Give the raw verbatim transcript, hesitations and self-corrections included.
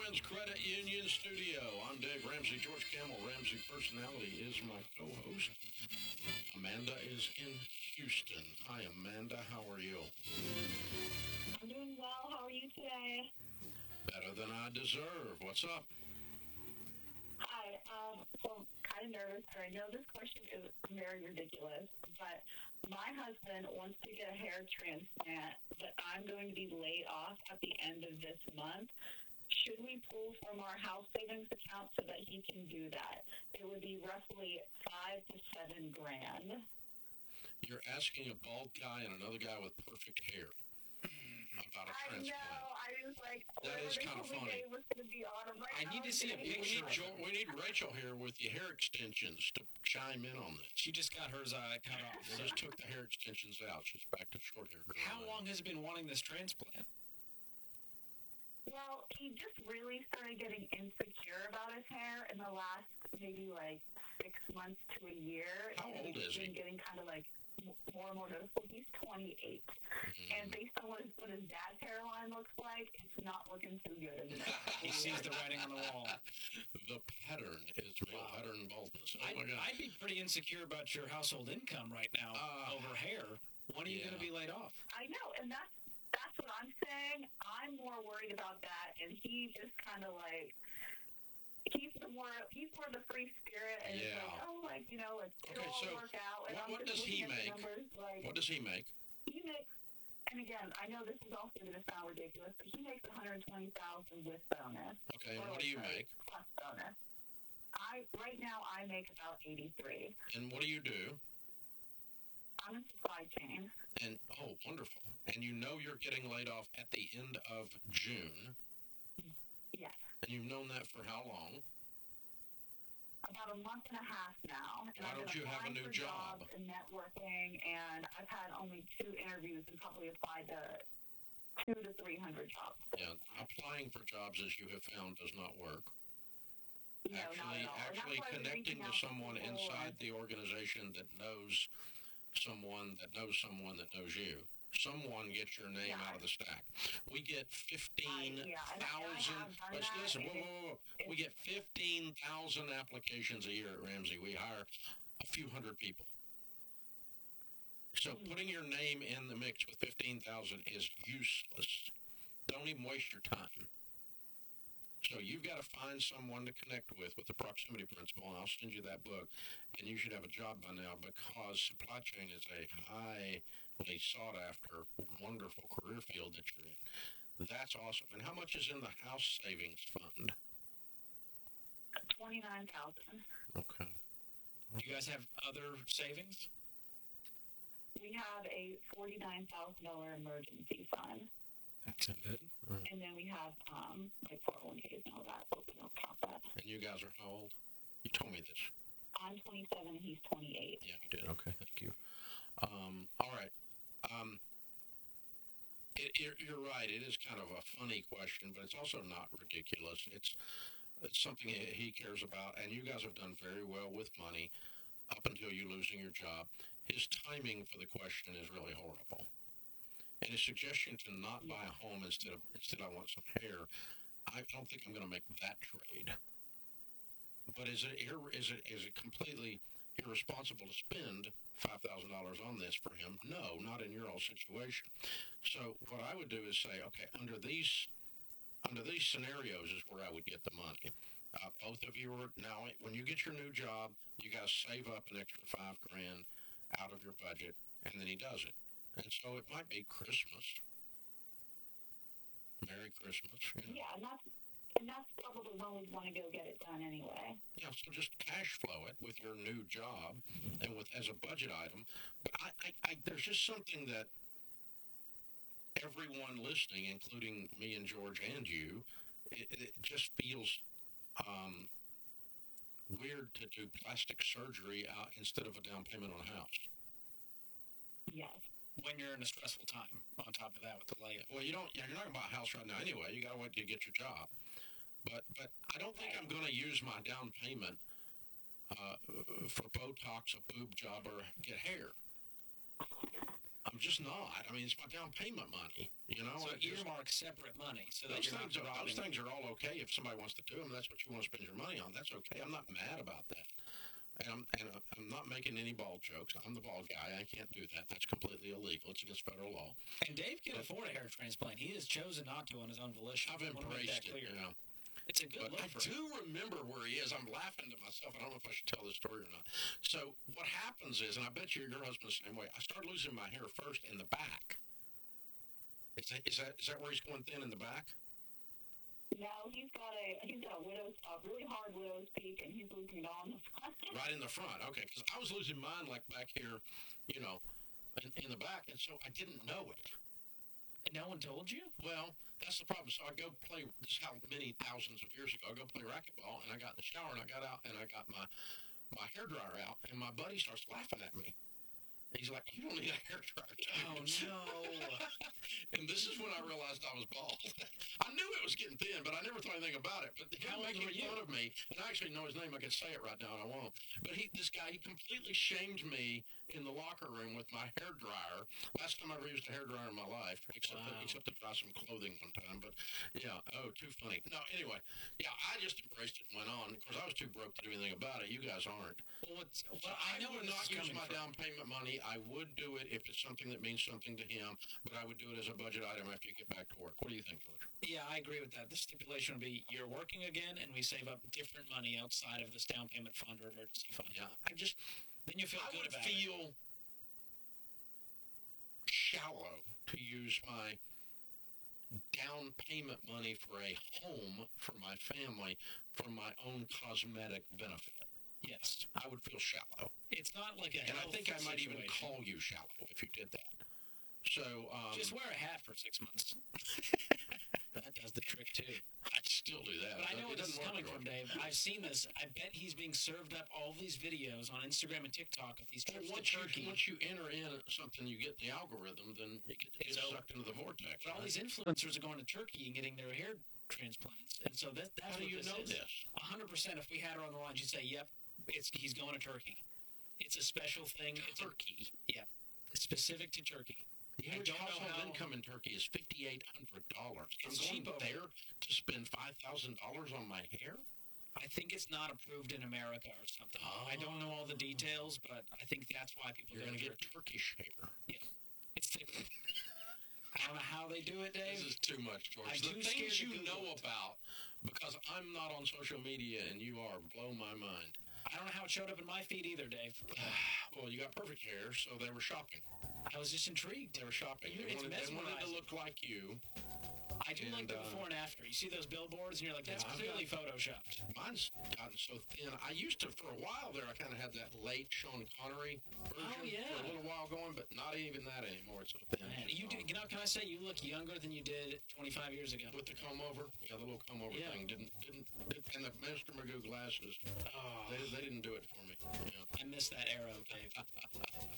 Friends Credit Union Studio. I'm Dave Ramsey. George Camel Ramsey Personality is my co-host. Amanda is in Houston. Hi, Amanda. How are you? I'm doing well. How are you today? Better than I deserve. What's up? Hi. Um, so I'm kind of nervous, and I know this question is very ridiculous, but my husband wants to get a hair transplant, but I'm going to be laid off at the end of this month. Should we pull from our house savings account so that he can do that? It would be roughly five to seven grand. You're asking a bald guy and another guy with perfect hair about a I transplant. know. I was like, That is kind of funny. Was going to be on him right I now. need to see a We picture. need, jo- we need Rachel here with the hair extensions to chime in on this. She just got hers uh, cut off. They just took the hair extensions out. She's back to short hair. girl How now. long has he been wanting this transplant? Well, he just really started getting insecure about his hair in the last maybe like six months to a year. How and old is he's he? been getting kind of like m- more and more noticeable. He's twenty-eight. Mm. And based on what his, what his dad's hairline looks like, it's not looking too good in the next couple He sees years. the writing on the wall. The pattern is male Wow. pattern baldness. Oh I'd, my God. I'd be pretty insecure about your household income right now Uh, over hair. When are you yeah. going to be laid off? I know, and that's that's what I'm saying. I'm more worried about that, and he just kind of like he's the more he's more the free spirit, and it's Yeah. like, oh, like you know, like, it'll Okay, all so work out. And what- I'm what just does he looking at the make? numbers, like, What does he make? he makes, and again, I know this is also going to sound ridiculous, but he makes one hundred twenty thousand with bonus. Okay, and Or, what do you sorry, make? Plus bonus. I right now I make about eighty-three. And what do you do? I'm in supply chain. And oh, wonderful. And you know you're getting laid off at the end of June. Yes. And you've known that for how long? About a month and a half now. And Why I've don't been you have a applying new for job? jobs and networking, and I've had only two interviews and probably applied to two to three hundred jobs. Yeah, applying for jobs as you have found does not work. No, not Actually, at all. And that's actually why I was connecting reaching to out someone people inside and- the organization that knows someone that knows someone that knows you. Someone gets your name Yeah. out of the stack. We get fifteen I- yeah, and I- and I thousand. have done Let's that, listen. Whoa, and whoa, whoa. We get fifteen thousand applications a year at Ramsey. We hire a few hundred people. So Mhm. putting your name in the mix with fifteen thousand is useless. Don't even waste your time. So you've got to find someone to connect with with the proximity principle, and I'll send you that book, and you should have a job by now because supply chain is a highly sought after, wonderful career field that you're in. That's awesome. And how much is in the house savings fund? twenty-nine thousand. Okay. Do you guys have other savings? We have a forty-nine thousand dollars emergency fund, That's good. and then we have um like four oh one k's and all that, but we don't count that. And you guys are how old? You told me this. I'm twenty-seven and he's twenty-eight. Yeah, you did. Okay, thank you. Um, all right. Um, it, you're, you're right. It is kind of a funny question, but it's also not ridiculous. It's, it's something he he cares about, and you guys have done very well with money up until you losing your job. His timing for the question is really horrible. And his suggestion to not buy a home instead of instead I want some hair, I don't think I'm going to make that trade. But is it ir- is it is it completely irresponsible to spend five thousand dollars on this for him? No, not in your old situation. So what I would do is say, okay, under these under these scenarios is where I would get the money. Uh, both of you are now when you get your new job, you got to save up an extra five grand out of your budget, and then he does it. And so it might be Christmas. Merry Christmas. You know. Yeah, and that's and that's probably when we want to go get it done anyway. Yeah, so just cash flow it with your new job and with as a budget item. But I, I, I there's just something that everyone listening, including me and George and you, it, it just feels um, weird to do plastic surgery uh, instead of a down payment on a house. Yes. When you're in a stressful time, on top of that with the layoff. Well, you don't. You're not going to buy a house right now anyway. You got to wait till you get your job. But but I don't think I'm going to use my down payment uh, for Botox, a boob job, or get hair. I'm just not. I mean, it's my down payment money. You know, So it just- earmark separate money so that those you're not things, are, those robbing. things are all okay if somebody wants to do them. That's what you want to spend your money on. That's okay. I'm not mad about that. And I'm, and I'm not making any bald jokes. I'm the bald guy. I can't do that. That's completely illegal. It's against federal law. And Dave can afford a hair transplant. He has chosen not to on his own volition. I've I wanna make that embraced it. clear. You know. It's a good But look I for him. do remember where he is. I'm laughing to myself. I don't know if I should tell this story or not. So what happens is, and I bet you your husband's the same way. I started losing my hair first in the back. Is that, is that is that where he's going thin in the back? No, he's got a he's got a widow's a really hard widow's peak, and he's losing it all on the front. Right in the front. Okay, because I was losing mine like back here, you know, in, in the back, and so I didn't know it. And no one told you? Well, that's the problem. So I go play. This is how many thousands of years ago I go play racquetball, and I got in the shower, and I got out, and I got my my hair dryer out, and my buddy starts laughing at me. He's like, "You don't need a hair dryer." Oh, no. And this is when I realized I was bald. I knew it was getting thin, but I never thought anything about it. But he How was old making were you? fun of me, and I actually know his name. I can say it right now, and I won't. But he, this guy, he completely shamed me in the locker room with my hair dryer. Last time I ever used a hair dryer in my life, except Wow. to, except to dry some clothing one time. But yeah, oh, too funny. No, anyway, yeah, I just embraced it and went on. Of course, I was too broke to do anything about it. You guys aren't. Well, what's, So well, I know where would this not is use coming my from. down payment money. I would do it if it's something that means something to him, but I would do it as a budget item after you get back to work. What do you think, George? Yeah, I agree with that. The stipulation would be you're working again, and we save up different money outside of this down payment fund or emergency fund. Yeah, I just Then you feel I good would about it. feel shallow to use my down payment money for a home for my family for my own cosmetic benefit. Yes. I would feel shallow. It's not like a And I health think I might even situation. call you shallow if you did that. So, um, Just wear a hat for six months. That does the trick, too. I'd still do that. But I know It where this is doesn't work, coming George. from, Dave. I've seen this. I bet he's being served up all these videos on Instagram and TikTok of these Well, trips to once Turkey. you, once you enter in something, you get the algorithm, then you get, get It's over. sucked into the vortex. But all right? these influencers are going to Turkey and getting their hair transplants. And so that, that's How what do you this know is. this? A hundred percent. If we had her on the line, she'd say, "Yep, it's he's going to Turkey. It's a special thing. It's a, Turkey. yeah, it's specific to Turkey. The I average don't know household how- income in Turkey is fifty-eight hundred dollars. I'm It's going cheap over there to spend five thousand dollars on my hair? I think it's not approved in America or something. I don't know all the details, but I think that's why people You're go going to to get Turkey. Turkish hair. It's thick. I don't know how they do it, Dave. This is too much, George. I'm the too things scared to you know Google it. about, because I'm not on social media and you are, blow my mind. I don't know how it showed up in my feed either, Dave. Well, you got perfect hair, so they were shopping. I was just intrigued. They were shopping. You- They it's wanted, they wanted to mesmerizing. look like you. I do like the And, uh, before and after. You see those billboards, and you're like, that's Yeah, I've clearly photoshopped. Mine's gotten so thin. I used to, for a while there, I kind of had that late Sean Connery version Oh, yeah. for a little while going, but not even that anymore. It's so thin. Man, It's you do, gone. you know, can I say you look younger than you did twenty-five years ago? With the comb over, yeah, the little comb over Yeah. thing didn't didn't, and the Mister Magoo glasses, Oh, they, they didn't do it for me. Yeah. I miss that era, Dave.